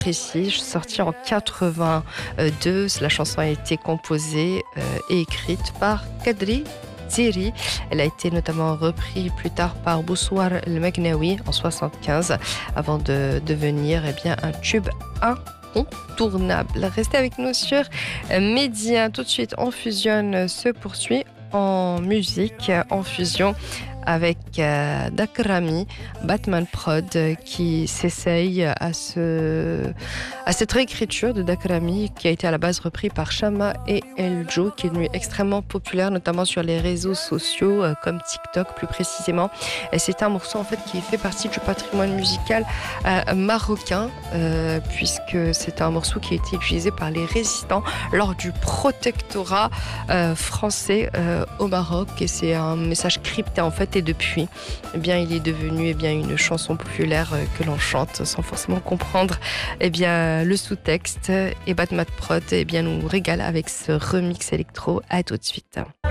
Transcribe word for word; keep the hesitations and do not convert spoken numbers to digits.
précis, sorti en quatre-vingt-deux. La chanson a été composée euh, et écrite par Kadri Ziri. Elle a été notamment reprise plus tard par Boussouar El-Magnaoui en soixante-quinze avant de devenir eh bien, un tube incontournable. Restez avec nous sur Média. Tout de suite, On Fusionne se poursuit en musique, en fusion avec euh, Dakrami, Batman Prod, euh, qui s'essaye à, ce, à cette réécriture de Dakrami qui a été à la base repris par Shama et Eljo, qui est devenu extrêmement populaire, notamment sur les réseaux sociaux, euh, comme TikTok plus précisément. Et c'est un morceau en fait qui fait partie du patrimoine musical euh, marocain, euh, puisque c'est un morceau qui a été utilisé par les résistants lors du protectorat euh, français euh, au Maroc. Et c'est un message crypté en fait. Et depuis, eh bien, il est devenu eh bien, une chanson populaire que l'on chante sans forcément comprendre eh bien, le sous-texte. Et Batman Prod eh bien, nous régale avec ce remix électro. À tout de suite.